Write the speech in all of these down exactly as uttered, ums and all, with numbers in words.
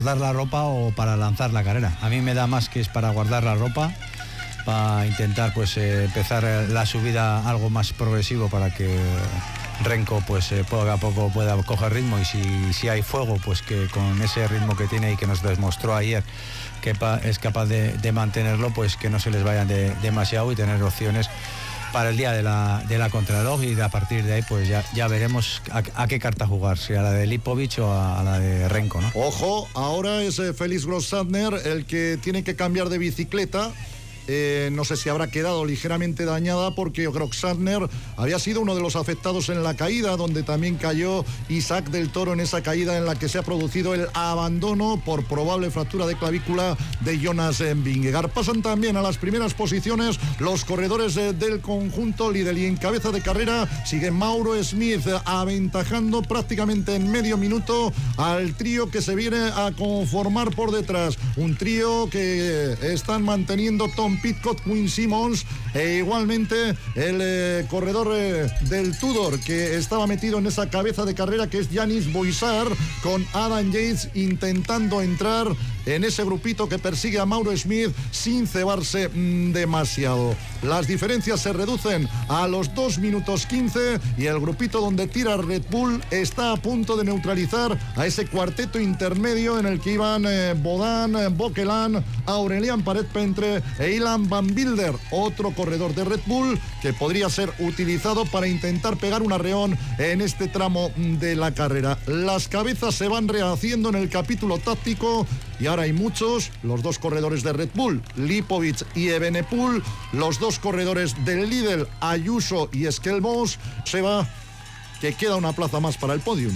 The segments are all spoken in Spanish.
guardar la ropa o para lanzar la carrera. A mí me da más que es para guardar la ropa, para intentar pues eh, empezar la subida algo más progresivo para que Renko pues eh, poco a poco pueda coger ritmo, y si, si hay fuego, pues que con ese ritmo que tiene y que nos demostró ayer que pa, es capaz de, de mantenerlo, pues que no se les vayan de, demasiado y tener opciones para el día de la, de la contrarreloj, y a partir de ahí pues ya, ya veremos a, a qué carta jugar, si a la de Lipovic o a, a la de Renko, ¿no? Ojo, ahora es eh, Félix Grosssadner el que tiene que cambiar de bicicleta. Eh, no sé si habrá quedado ligeramente dañada, porque Grosssadner había sido uno de los afectados en la caída, donde también cayó Isaac del Toro, en esa caída en la que se ha producido el abandono por probable fractura de clavícula de Jonas Vingegaard. Pasan también a las primeras posiciones los corredores eh, del conjunto Lidl, y en cabeza de carrera sigue Mauro Smith, eh, aventajando prácticamente en medio minuto al trío que se viene a conformar por detrás, un trío que eh, están manteniendo Tom Pidcock, Quinn Simmons, e igualmente el eh, corredor eh, del Tudor, que estaba metido en esa cabeza de carrera, que es Yanis Boisar, con Adam Yates intentando entrar en ese grupito que persigue a Mauro Smith sin cebarse mmm, demasiado. Las diferencias se reducen a los dos minutos quince, y el grupito donde tira Red Bull está a punto de neutralizar a ese cuarteto intermedio en el que iban eh, Bodan, eh, Bokelan, Aurelian Paret-Pentre e Ilan Van Wilder, otro corredor de Red Bull que podría ser utilizado para intentar pegar un arreón en este tramo de la carrera. Las cabezas se van rehaciendo en el capítulo táctico, y ahora hay muchos, los dos corredores de Red Bull, Lipovic y Evenepoel, los dos corredores del Lidl, Ayuso y Skelmos. Se va, que queda una plaza más para el podium.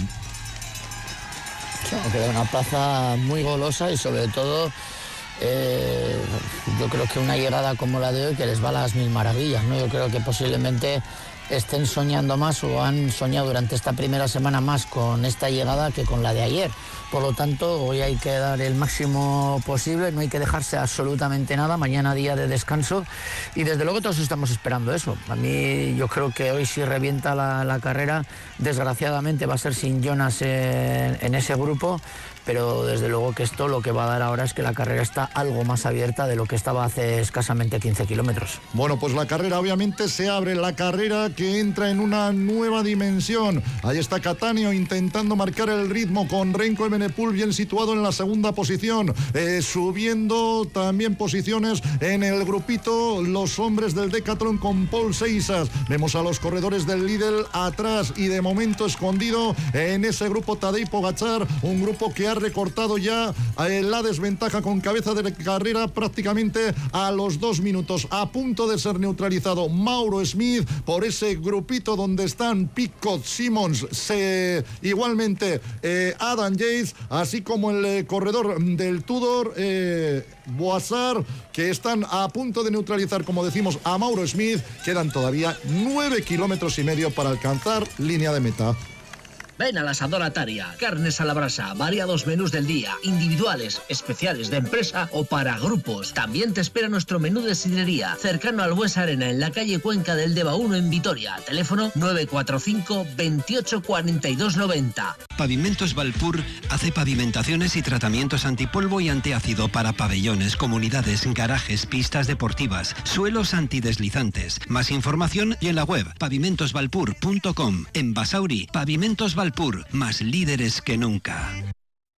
Claro, queda una plaza muy golosa, y sobre todo eh, yo creo que una llegada como la de hoy, que les va a las mil maravillas, ¿no? Yo creo que posiblemente estén soñando más, o han soñado durante esta primera semana más con esta llegada que con la de ayer. Por lo tanto, hoy hay que dar el máximo posible, no hay que dejarse absolutamente nada. Mañana día de descanso, y desde luego todos estamos esperando eso. A mí, yo creo que hoy, si revienta la, la carrera, desgraciadamente va a ser sin Jonas en, en ese grupo, pero desde luego que esto lo que va a dar ahora es que la carrera está algo más abierta de lo que estaba hace escasamente quince kilómetros. Bueno, pues la carrera obviamente se abre, la carrera que entra en una nueva dimensión. Ahí está Cattaneo intentando marcar el ritmo, con Renko Evenepoel bien situado en la segunda posición, eh, subiendo también posiciones en el grupito los hombres del Decathlon con Paul Seisas. Vemos a los corredores del Lidl atrás, y de momento escondido en ese grupo Tadej Pogačar, un grupo que ha recortado ya eh, la desventaja con cabeza de carrera prácticamente a los dos minutos, a punto de ser neutralizado Mauro Smith por ese grupito donde están Pidcock, Simmons, se, igualmente eh, Adam Yates, así como el eh, corredor del Tudor, eh, Boisar, que están a punto de neutralizar, como decimos, a Mauro Smith. Quedan todavía nueve kilómetros y medio para alcanzar línea de meta. Ven al Asador Ataria, carnes a la brasa, variados menús del día, individuales, especiales de empresa o para grupos. También te espera nuestro menú de sidrería, cercano al Buesa Arena, en la calle Cuenca del Deva uno en Vitoria. Teléfono nueve cuatro cinco, veintiocho cuarenta y dos noventa. Pavimentos Valpur hace pavimentaciones y tratamientos antipolvo y antiácido para pabellones, comunidades, garajes, pistas deportivas, suelos antideslizantes. Más información y en la web pavimentos valpur punto com. En Basauri, Pavimentos Valpur, más líderes que nunca.